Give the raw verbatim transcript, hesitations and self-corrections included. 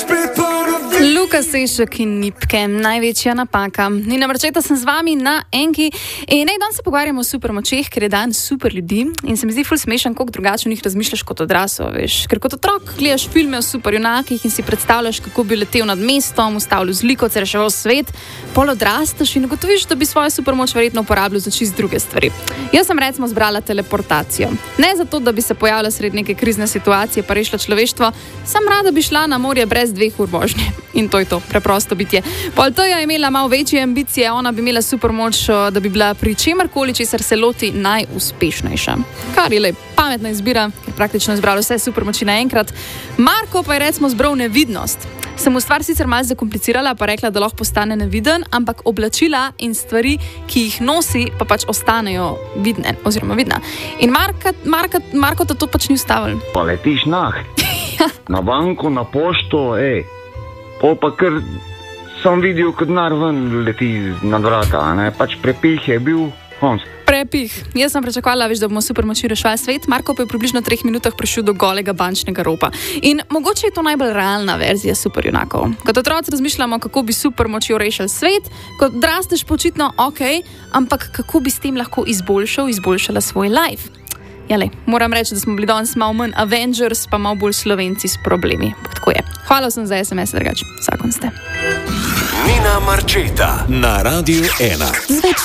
Luka Sešek in Nipke, največja napaka. Nina Marčeta sem z vami na Enki in naj danes se pogovarjamo o supermočeh, ker je dan super ljudi in se mi zdi ful smešen, koliko drugače v njih razmišljaš kot odrasel, veš. Ker kot otrok gledaš filme o superjunakih in si predstavljaš, kako bi letel nad mestom, ustavljal zlikovce, reševal svet, pol odrastaš in ugotoviš, da bi svojo supermoč verjetno uporabljal za čisto druge stvari. Jaz sem recimo zbrala teleportacijo. Ne zato, da bi se pojavila sredi neke krizne situacije pa rešila človeštvo, sam rada bi šla na morje brez dveh ur vožnje. In to je to, preprosto bitje. Pol to je imela malo večje ambicije, ona bi imela supermoč, da bi bila pri čemarkoli, česar se loti, najuspešnejša. Kar je lep, pametna izbira, ker praktično je zbral vse supermoči naenkrat. Marko pa je recimo zbral nevidnost. Sem mu stvar sicer malo zakomplicirala, pa rekla, da lahko postane neviden, ampak oblačila in stvari, ki jih nosi, pa pač ostanejo vidne, oziroma vidna. In Marka, Marka, Marko to pač ni ustavil. Pa letiš nah, na banko, na pošto, ej. Pol pa kar sem videl, kot denar ven leti nad vrata, ne? Pač prepih je bil konc. Prepih. Jaz sem pričakovala, veš, da bomo supermoči reševali svet, Marko pa je v približno treh minutah prišel do golega bančnega ropa. In mogoče je to najbolj realna verzija superjunakov. Kot otroci razmišljamo, kako bi supermočjo rešili svet, kot odrasteš počitno, ok, ampak kako bi s tem lahko izboljšal, izboljšala svoj life. Jale, moram reči, da smo bili danes malo manj Avengers, pa malo bolj Slovenci s problemi. Tako je. Hvala sem za es em es, drugače. Vsakon ste. Nina Marčeta na Radiu ena.